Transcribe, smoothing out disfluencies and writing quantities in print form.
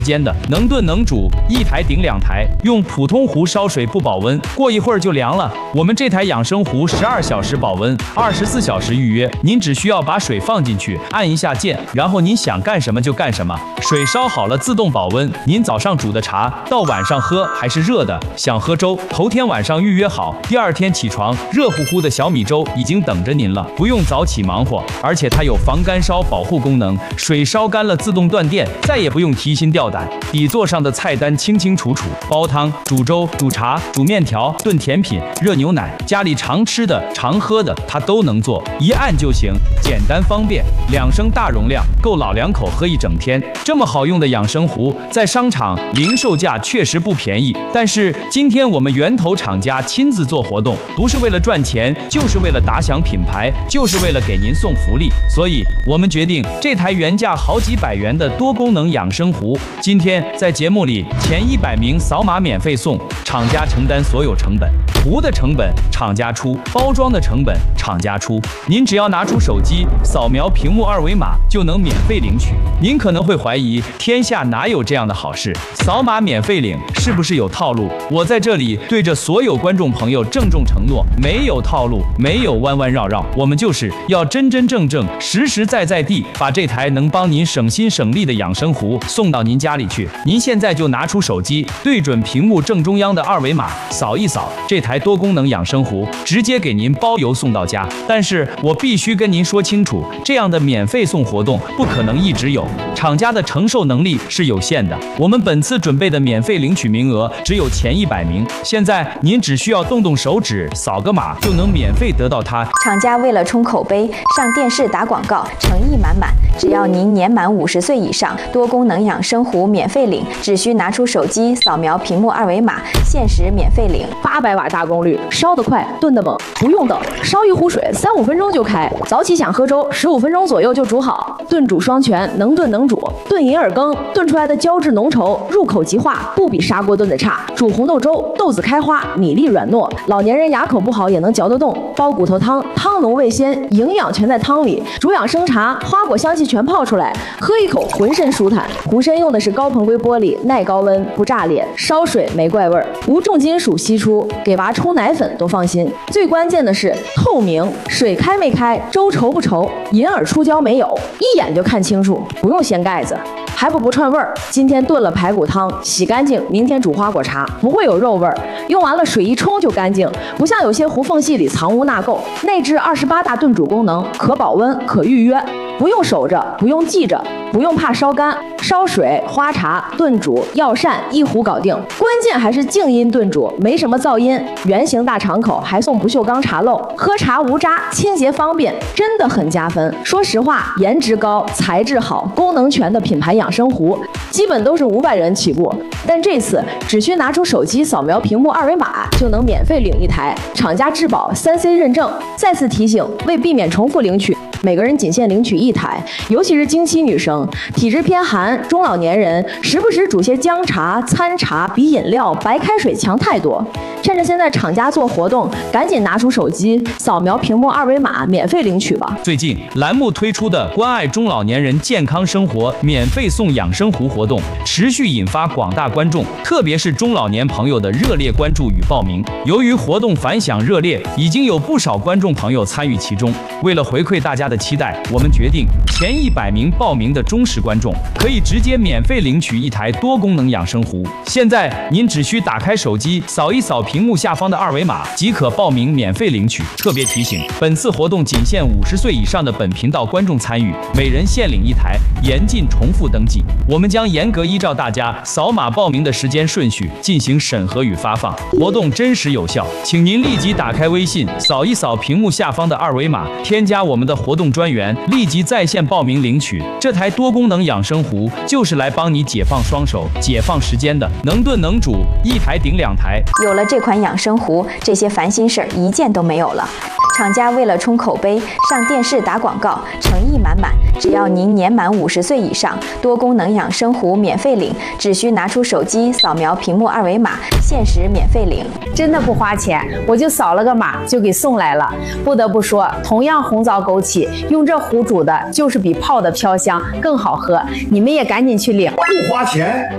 间的，能炖能煮，一台顶2台，用普通壶烧水不保温，过一会儿就凉了。我们这台养生壶12小时保温，24小时预约。您只需要把水放进去，按一下键，然后您想干什么就干什么。水烧好了自动保温，您早上煮的茶到晚上喝还是热的。想喝粥，头天晚上预约好，第2天起床，热乎乎的小米粥已经等着您了，不用早起忙活。而且它有防干烧保护功能，水烧干了自动断电，再也不用提心吊胆。底座上的菜单清清楚楚，煲汤、煮粥、煮茶、煮面条、炖甜品、热牛奶，家里常吃的、常喝的，它都能做，一按就行，简单方便。2升大容量，够老2口喝一整天。这么好用的养生壶，在商场零售价确实不便宜，但是今天我们源头厂家亲自做活动，不是为了赚钱，就是为了打响品牌，就是为了给您送福利。所以我们决定，这台原价好几百元的多功能养生壶，今天在节目里前100名扫码免费送，厂家承担所有成本，壶的成本厂家出，包装的成本厂家出。您只要拿出手机扫描屏幕2维码就能免费领取。您可能会怀疑，天下哪有这样的好事？扫码免费领是不是有套路？我在这里对着所有观众朋友郑重承诺，没有套路，没有弯弯绕绕，我们就是要真真正正、实实在在地把这台能帮您省心省力的养生壶送到您家里去。您现在就拿出手机，对准屏幕正中央的2维码，扫一扫，这台多功能养生壶直接给您包邮送到家。但是我必须跟您说清楚，这样的免费送活动不可能一直有，厂家的承受能力是有限的。我们本次准备的免费领取名额只有前100名，现在您只需要动动手指，扫个码就能免费得到它。 厂家为了冲口碑，上电视打广告，诚意满满。只要您年满50岁以上，多功能养生壶免费领，只需拿出手机扫描屏幕2维码，限时免费领。 800瓦大功率，烧得快，炖得猛，不用等，烧一壶水3-5分钟就开。早起想喝粥，15分钟左右就煮好。炖煮双全，能炖能煮，炖银耳羹炖出来的胶质浓稠，入口即化，不比砂锅炖的差。煮红豆粥，豆子开花，米粒软糯，老年人牙口不好也能嚼得动。煲骨头汤，汤浓味鲜，营养全在汤里。煮养生茶，花果香气全泡出来，喝一口浑身舒坦。壶身用的是高硼硅玻璃，耐高温，不炸裂，烧水没怪味儿，无重金属析出，给娃冲奶粉都放心。最关键的是透明，水开没开，粥稠不稠，银耳出胶没有，一眼就看清楚，不用掀盖子。还不串味儿，今天炖了排骨汤，洗干净，明天煮花果茶，不会有肉味儿。用完了水一冲就干净，不像有些壶缝隙里藏污纳垢。内置28大炖煮功能，可保温，可预约，不用守着，不用记着，不用怕烧干。烧水、花茶、炖煮、药膳一壶搞定。关键还是静音炖煮，没什么噪音。圆形大敞口，还送不锈钢茶漏，喝茶无渣，清洁方便，真的很加分。说实话，颜值高、材质好、功能全的品牌养生壶，基本都是500元起步。但这次只需拿出手机扫描屏幕2维码，就能免费领一台，厂家质保3C 认证。再次提醒，为避免重复领取，每个人仅限领取1台，尤其是经期女生、体质偏寒、中老年人，时不时煮些姜茶、参茶比饮料、白开水强太多。趁着现在厂家做活动，赶紧拿出手机扫描屏幕2维码，免费领取吧。 最近栏目推出的关爱中老年人健康生活免费送养生壶活动，持续引发广大观众，特别是中老年朋友的热烈关注与报名。由于活动反响热烈，已经有不少观众朋友参与其中。为了回馈大家的期待，我们决定前100名报名的忠实观众可以直接免费领取一台多功能养生壶。现在您只需打开手机扫一扫屏幕下方的2维码，即可报名免费领取。特别提醒，本次活动仅限50岁以上的本频道观众参与，每人限领1台，严禁重复登记。我们将严格依照大家扫码报名的时间顺序进行审核与发放，活动真实有效。请您立即打开微信，扫一扫屏幕下方的2维码，添加我们的活动专员，立即在线报名领取。这台多功能养生壶就是来帮你解放双手、解放时间的，能炖能煮，一台顶2台。 有了这款养生壶，这些烦心事儿一件都没有了。厂家为了冲口碑，上电视打广告，诚意满满。只要您年满50岁以上，多功能养生壶免费领，只需拿出手机扫描屏幕2维码，限时免费领。 真的不花钱，我就扫了个码就给送来了。不得不说，同样红枣枸杞，用这壶煮的就是比泡的飘香更好喝。你们也赶紧去领， 不花钱